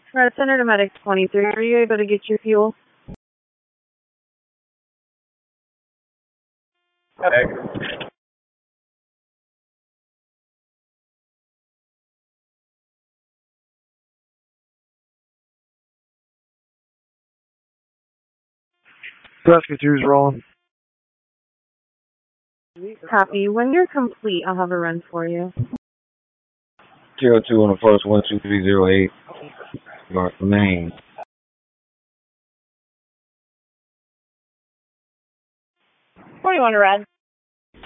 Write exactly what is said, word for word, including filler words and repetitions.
Red Center to Medic twenty-three. Are you able to get your fuel? Okay. Rescue two's rolling. Copy. When you're complete, I'll have a run for you. Zero two on the first, one two three zero eight. North Main. Where do you want to run?